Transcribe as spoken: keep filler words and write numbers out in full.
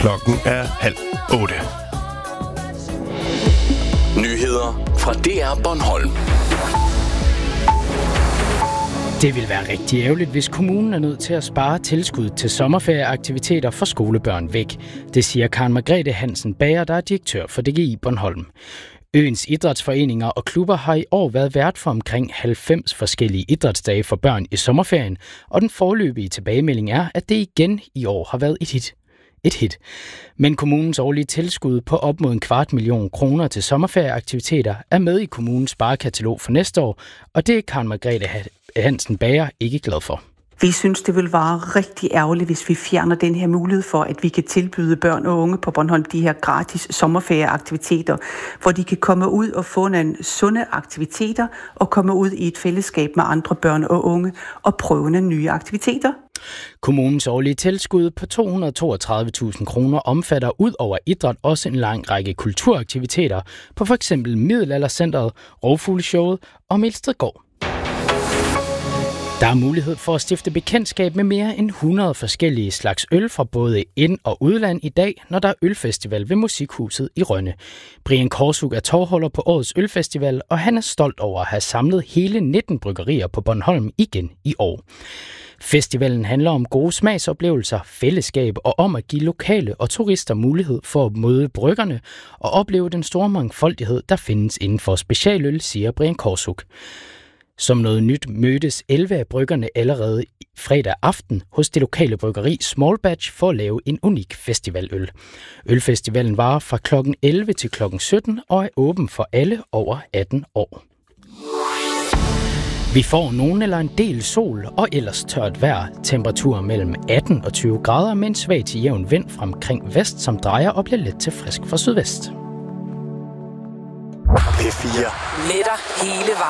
Klokken er halv otte. Nyheder fra D R Bornholm. Det vil være rigtig ærgerligt, hvis kommunen er nødt til at spare tilskud til sommerferieaktiviteter for skolebørn væk. Det siger Karen Margrethe Hansen Bager, der er direktør for D G I Bornholm. Øens idrætsforeninger og klubber har i år været vært for omkring halvfems forskellige idrætsdage for børn i sommerferien, og den foreløbige tilbagemelding er, at det igen i år har været et hit. Et hit. Men kommunens årlige tilskud på op mod en kvart million kroner til sommerferieaktiviteter er med i kommunens sparekatalog for næste år, og det er Karen Margrethe Hansen Bager ikke glad for. Vi synes, det vil være rigtig ærgerligt, hvis vi fjerner den her mulighed for, at vi kan tilbyde børn og unge på Bornholm de her gratis sommerferieaktiviteter, hvor de kan komme ud og få nogle sunde aktiviteter og komme ud i et fællesskab med andre børn og unge og prøve nogle nye aktiviteter. Kommunens årlige tilskud på to hundrede og toogtredive tusind kroner omfatter ud over idræt også en lang række kulturaktiviteter på f.eks. Middelaldercentret, Rovfugleshowet og Melstedgård. Der er mulighed for at stifte bekendtskab med mere end hundrede forskellige slags øl fra både ind- og udland i dag, når der er ølfestival ved Musikhuset i Rønne. Brian Korsuk er tovholder på årets ølfestival, og han er stolt over at have samlet hele nitten bryggerier på Bornholm igen i år. Festivalen handler om gode smagsoplevelser, fællesskab og om at give lokale og turister mulighed for at møde bryggerne og opleve den store mangfoldighed, der findes inden for specialøl, siger Brian Korsuk. Som noget nyt mødtes elleve af bryggerne allerede fredag aften hos det lokale bryggeri Small Batch for at lave en unik festivaløl. Ølfestivalen varer fra klokken elleve til klokken sytten og er åben for alle over atten år. Vi får nogen eller en del sol og ellers tørt vejr. Temperaturer mellem atten og tyve grader med en svag til jævn vind fra omkring vest, som drejer og bliver let til frisk fra sydvest. P fire. Letter hele vejen.